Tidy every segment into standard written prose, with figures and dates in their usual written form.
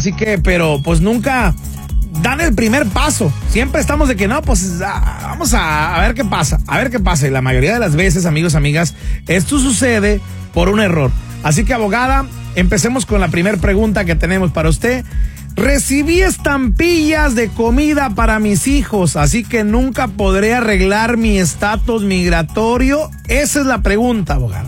así que, pero pues nunca dan el primer paso. Siempre estamos de que no, pues vamos a ver qué pasa, y la mayoría de las veces, amigos, amigas, esto sucede por un error. Así que, abogada, empecemos con la primera pregunta que tenemos para usted. Recibí estampillas de comida para mis hijos, así que nunca podré arreglar mi estatus migratorio. Esa es la pregunta, abogada.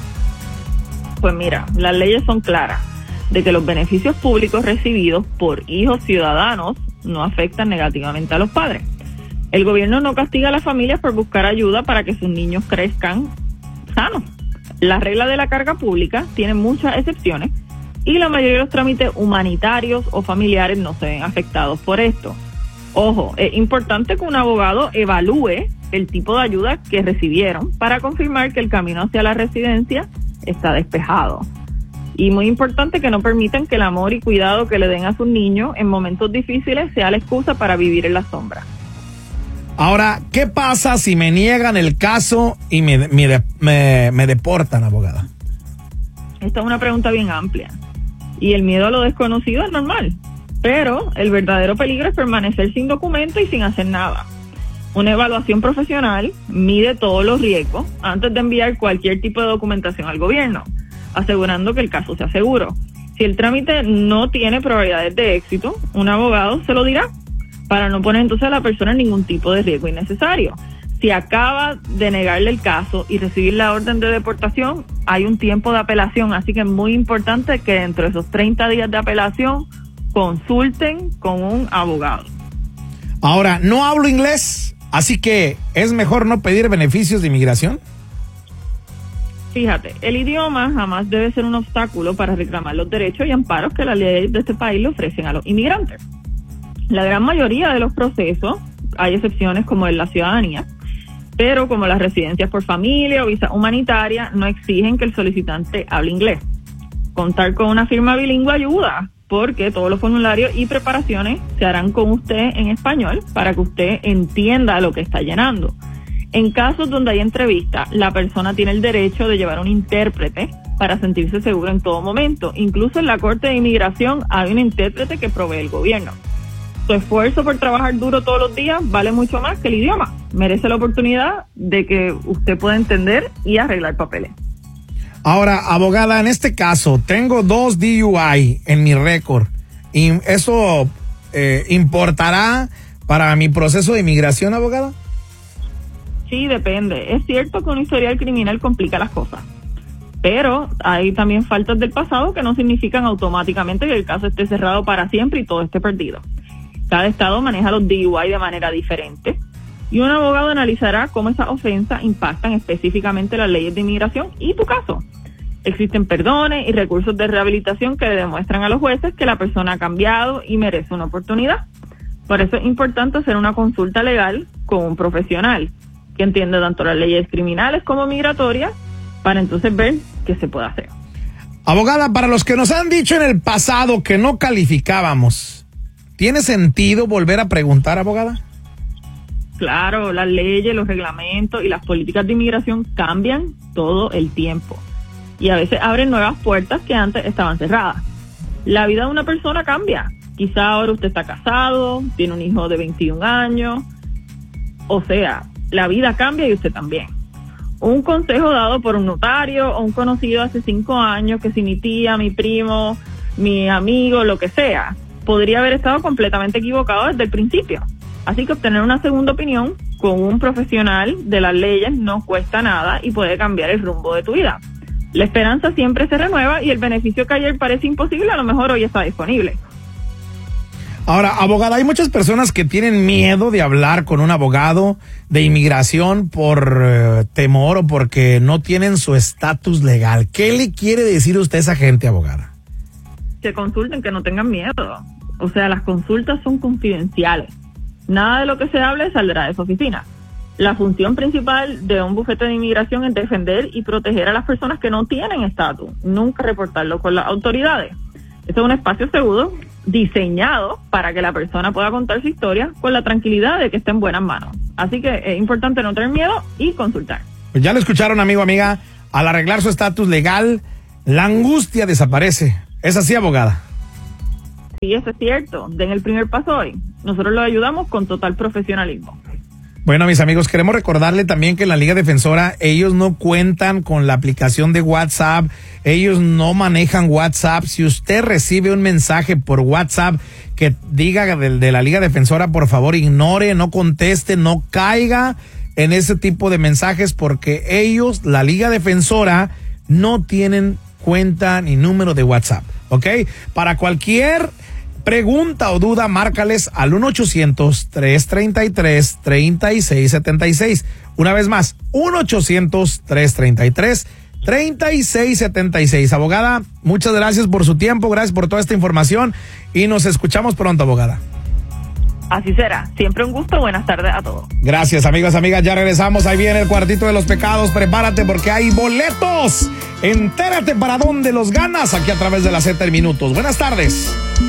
Pues mira, las leyes son claras de que los beneficios públicos recibidos por hijos ciudadanos no afectan negativamente a los padres. El gobierno no castiga a las familias por buscar ayuda para que sus niños crezcan sanos. La regla de la carga pública tiene muchas excepciones y la mayoría de los trámites humanitarios o familiares no se ven afectados por esto. Ojo, es importante que un abogado evalúe el tipo de ayuda que recibieron para confirmar que el camino hacia la residencia está despejado. Y muy importante que no permitan que el amor y cuidado que le den a sus niños en momentos difíciles sea la excusa para vivir en la sombra. Ahora, ¿qué pasa si me niegan el caso y me deportan, abogada? Esta es una pregunta bien amplia. Y el miedo a lo desconocido es normal. Pero el verdadero peligro es permanecer sin documento y sin hacer nada. Una evaluación profesional mide todos los riesgos antes de enviar cualquier tipo de documentación al gobierno, asegurando que el caso sea seguro. Si el trámite no tiene probabilidades de éxito, un abogado se lo dirá, para no poner entonces a la persona en ningún tipo de riesgo innecesario. Si acaba de negarle el caso y recibir la orden de deportación, hay un tiempo de apelación, así que es muy importante que dentro de esos 30 días de apelación consulten con un abogado. Ahora, no hablo inglés, así que ¿es mejor no pedir beneficios de inmigración? Fíjate, el idioma jamás debe ser un obstáculo para reclamar los derechos y amparos que las leyes de este país le ofrecen a los inmigrantes. La gran mayoría de los procesos, hay excepciones como en la ciudadanía, pero como las residencias por familia o visa humanitaria, no exigen que el solicitante hable inglés. Contar con una firma bilingüe ayuda, porque todos los formularios y preparaciones se harán con usted en español para que usted entienda lo que está llenando. En casos donde hay entrevista, la persona tiene el derecho de llevar un intérprete para sentirse seguro en todo momento. Incluso en la Corte de Inmigración hay un intérprete que provee el gobierno. Su esfuerzo por trabajar duro todos los días vale mucho más que el idioma. Merece la oportunidad de que usted pueda entender y arreglar papeles. Ahora, abogada, en este caso, tengo 2 DUI en mi récord. ¿Y eso importará para mi proceso de inmigración, abogada? Sí, depende. Es cierto que un historial criminal complica las cosas, pero hay también faltas del pasado que no significan automáticamente que el caso esté cerrado para siempre y todo esté perdido. Cada estado maneja los DUI de manera diferente y un abogado analizará cómo esas ofensas impactan específicamente las leyes de inmigración y tu caso. Existen perdones y recursos de rehabilitación que le demuestran a los jueces que la persona ha cambiado y merece una oportunidad. Por eso es importante hacer una consulta legal con un profesional que entienda tanto las leyes criminales como migratorias para entonces ver qué se puede hacer. Abogada, para los que nos han dicho en el pasado que no calificábamos, ¿tiene sentido volver a preguntar, abogada? Claro, las leyes, los reglamentos y las políticas de inmigración cambian todo el tiempo y a veces abren nuevas puertas que antes estaban cerradas. La vida de una persona cambia. Quizá ahora usted está casado, tiene un hijo de 21 años, o sea, la vida cambia y usted también. Un consejo dado por un notario o un conocido hace 5 años, que si mi tía, mi primo, mi amigo, lo que sea, podría haber estado completamente equivocado desde el principio. Así que obtener una segunda opinión con un profesional de las leyes no cuesta nada y puede cambiar el rumbo de tu vida. La esperanza siempre se renueva y el beneficio que ayer parece imposible, a lo mejor hoy está disponible. Ahora, abogada, hay muchas personas que tienen miedo de hablar con un abogado de inmigración por temor o porque no tienen su estatus legal. ¿Qué le quiere decir usted a esa gente, abogada? Que consulten, que no tengan miedo. O sea, las consultas son confidenciales. Nada de lo que se hable saldrá de su oficina. La función principal de un bufete de inmigración es defender y proteger a las personas que no tienen estatus, nunca reportarlo con las autoridades. Este es un espacio seguro diseñado para que la persona pueda contar su historia con la tranquilidad de que está en buenas manos. Así que es importante no tener miedo y consultar. Pues ya lo escucharon, amigo, amiga. Al arreglar su estatus legal, la angustia desaparece. ¿Es así, abogada? Sí, eso es cierto. Den el primer paso hoy. Nosotros los ayudamos con total profesionalismo. Bueno, mis amigos, queremos recordarle también que en la Liga Defensora ellos no cuentan con la aplicación de WhatsApp, ellos no manejan WhatsApp. Si usted recibe un mensaje por WhatsApp que diga de la Liga Defensora, por favor ignore, no conteste, no caiga en ese tipo de mensajes, porque ellos, la Liga Defensora, no tienen cuenta ni número de WhatsApp, ¿ok? Para cualquier pregunta o duda, márcales al 1-800-333-3676. Una vez más, 1-800-333-3676. Abogada, muchas gracias por su tiempo, gracias por toda esta información y nos escuchamos pronto, abogada. Así será. Siempre un gusto. Buenas tardes a todos. Gracias, amigos, amigas. Ya regresamos. Ahí viene el cuartito de los pecados. Prepárate porque hay boletos. Entérate para dónde los ganas aquí a través de la Z en Minutos. Buenas tardes.